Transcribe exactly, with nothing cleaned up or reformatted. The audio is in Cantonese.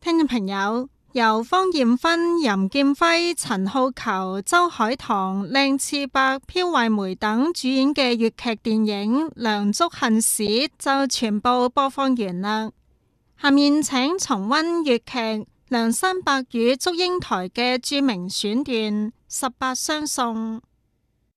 聽眾朋友，由芳艷芬、任劍輝、陳浩球、周海棠、靚次伯、飄惠梅等主演嘅粵劇電影《梁祝恨史》就全部播放完啦。下面請重溫粵劇梁山伯與祝英台嘅著名選段《十八相送》。